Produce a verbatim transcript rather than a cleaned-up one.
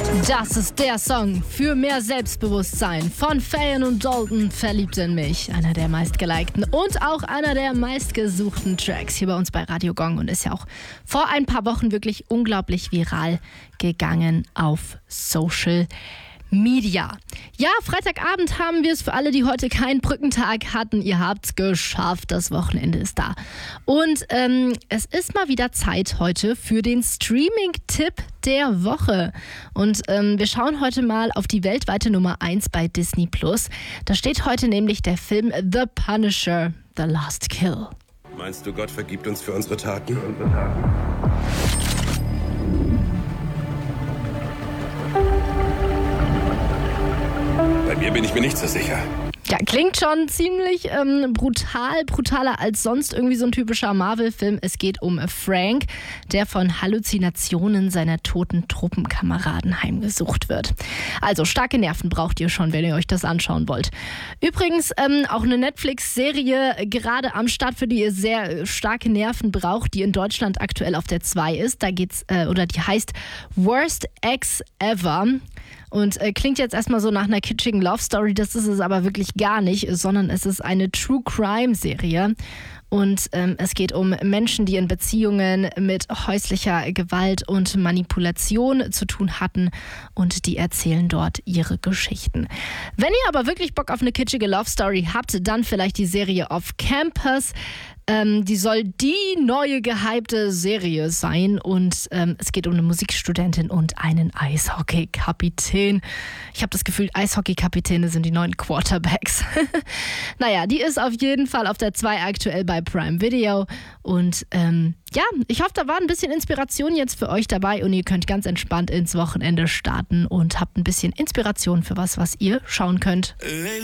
Das ist der Song für mehr Selbstbewusstsein von Fayen und Dalton, Verliebt in mich. Einer der meistgelikten und auch einer der meistgesuchten Tracks hier bei uns bei Radio Gong und ist ja auch vor ein paar Wochen wirklich unglaublich viral gegangen auf Social Media. Ja, Freitagabend haben wir es für alle, die heute keinen Brückentag hatten. Ihr habt's geschafft, das Wochenende ist da. Und ähm, es ist mal wieder Zeit heute für den Streaming-Tipp der Woche. Und ähm, wir schauen heute mal auf die weltweite Nummer eins bei Disney Plus. Da steht heute nämlich der Film The Punisher, The Last Kill. Meinst du, Gott vergibt uns für unsere Taten? Bei mir bin ich mir nicht so sicher. Ja, klingt schon ziemlich ähm, brutal, brutaler als sonst irgendwie so ein typischer Marvel-Film. Es geht um Frank, der von Halluzinationen seiner toten Truppenkameraden heimgesucht wird. Also starke Nerven braucht ihr schon, wenn ihr euch das anschauen wollt. Übrigens ähm, auch eine Netflix-Serie gerade am Start, für die ihr sehr starke Nerven braucht, die in Deutschland aktuell auf der zwei ist. Da geht's, äh, oder die heißt Worst Ex Ever. Und äh, klingt jetzt erstmal so nach einer kitschigen Love Story, das ist es aber wirklich gar nicht, sondern es ist eine True Crime Serie. Und ähm, es geht um Menschen, die in Beziehungen mit häuslicher Gewalt und Manipulation zu tun hatten und die erzählen dort ihre Geschichten. Wenn ihr aber wirklich Bock auf eine kitschige Love Story habt, dann vielleicht die Serie Off Campus. Ähm, die soll die neue gehypte Serie sein und ähm, es geht um eine Musikstudentin und einen Eishockey-Kapitän. Ich habe das Gefühl, Eishockey-Kapitäne sind die neuen Quarterbacks. Naja, die ist auf jeden Fall auf der zwei aktuell bei Prime Video und ähm, ja, ich hoffe, da war ein bisschen Inspiration jetzt für euch dabei und ihr könnt ganz entspannt ins Wochenende starten und habt ein bisschen Inspiration für was, was ihr schauen könnt.